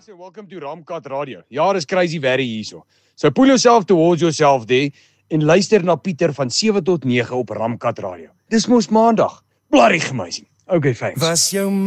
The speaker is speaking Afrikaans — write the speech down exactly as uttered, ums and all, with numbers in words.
So welcome to Ramkat Radio. Ja, dis crazy very hierso. So pull yourself towards yourself there en luister na Pieter van sewe tot nege op Ramkat Radio. Dis mos maandag. Bloody amazing. Okay, thanks. Was jou